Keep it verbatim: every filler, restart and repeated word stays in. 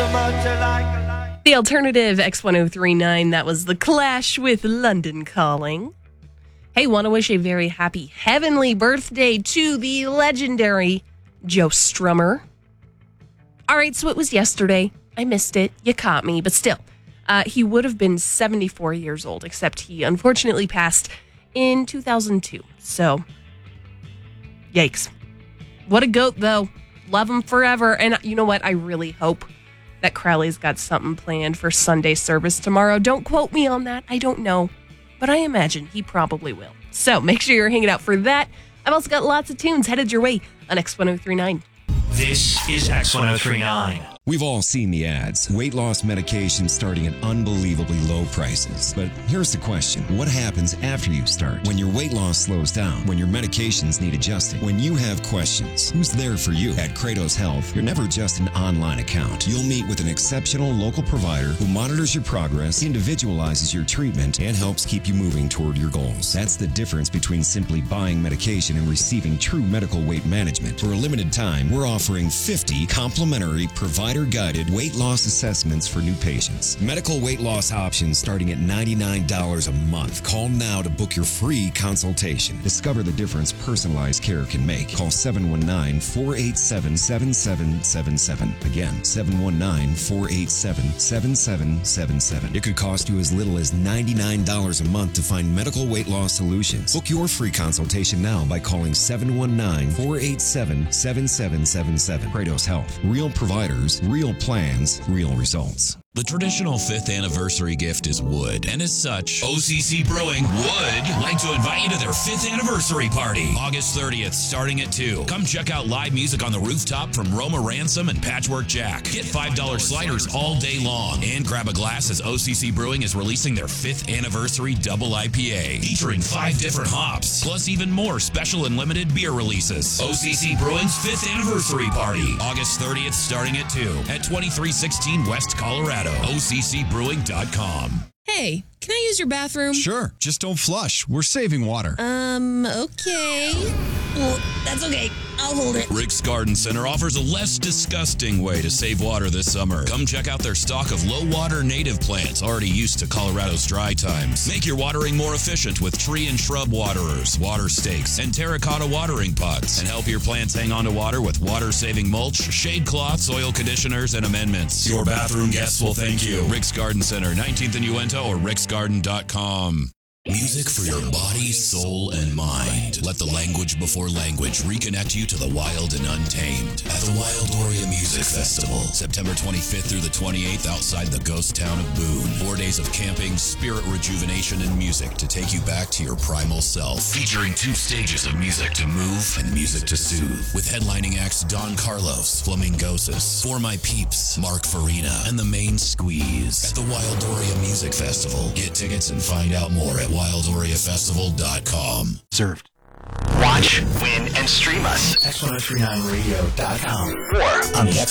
The alternative X ten thirty-nine, that was The Clash with London Calling. Hey, want to wish a very happy heavenly birthday to the legendary Joe Strummer. All right, so it was yesterday. I missed it. You caught me, but still. Uh, he would have been seventy-four years old, except he unfortunately passed in two thousand two. So, yikes. What a goat, though. Love him forever. And you know what? I really hope that Crowley's got something planned for Sunday service tomorrow. Don't quote me on that. I don't know. But I imagine he probably will. So make sure you're hanging out for that. I've also got lots of tunes headed your way on X ten thirty-nine. This is X ten thirty-nine. We've all seen the ads. Weight loss medication starting at unbelievably low prices. But here's the question. What happens after you start? When your weight loss slows down? When your medications need adjusting? When you have questions? Who's there for you? At Kratos Health, you're never just an online account. You'll meet with an exceptional local provider who monitors your progress, individualizes your treatment, and helps keep you moving toward your goals. That's the difference between simply buying medication and receiving true medical weight management. For a limited time, we're offering fifty complimentary provider guided weight loss assessments for new patients. Medical weight loss options starting at ninety-nine dollars a month. Call now to book your free consultation. Discover the difference personalized care can make. Call seven one nine, four eight seven, seven seven seven seven. Again, seven one nine, four eight seven, seven seven seven seven. It could cost you as little as ninety-nine dollars a month to find medical weight loss solutions. Book your free consultation now by calling seven one nine, four eight seven, seven seven seven seven. Kratos Health. Real providers, real plans, real results. The traditional fifth anniversary gift is wood, and as such, O C C Brewing would like to invite you to their fifth anniversary party, August thirtieth, starting at two. Come check out live music on the rooftop from Roma Ransom and Patchwork Jack. Get five dollar sliders all day long, and grab a glass as O C C Brewing is releasing their fifth anniversary double I P A, featuring five different hops, plus even more special and limited beer releases. O C C Brewing's fifth anniversary party, August thirtieth, starting at two, at twenty-three sixteen West Colorado. O C C brewing dot com. Hey, can I use your bathroom? Sure, just don't flush. We're saving water. Um, okay. Well, that's okay. I'll hold it. Rick's Garden Center offers a less disgusting way to save water this summer. Come check out their stock of low-water native plants already used to Colorado's dry times. Make your watering more efficient with tree and shrub waterers, water stakes, and terracotta watering pots. And help your plants hang on to water with water-saving mulch, shade cloths, soil conditioners, and amendments. Your bathroom guests will thank you. Rick's Garden Center, nineteenth and Uinta, or ricks garden dot com. Music for your body, soul, and mind. Let the language before language reconnect you to the wild and untamed at the Wildoria Music Festival, September twenty-fifth through the twenty-eighth outside the ghost town of Boone. Four days of camping, spirit rejuvenation, and music to take you back to your primal self. Featuring two stages of music to move and music to soothe. With headlining acts Don Carlos, Flamingosis, For My Peeps, Mark Farina, and The Main Squeeze. At the Wildoria Music Festival. Get tickets and find out more at wildoria festival dot com. Served. Watch, win, and stream us. X ten thirty-nine radio dot com or on the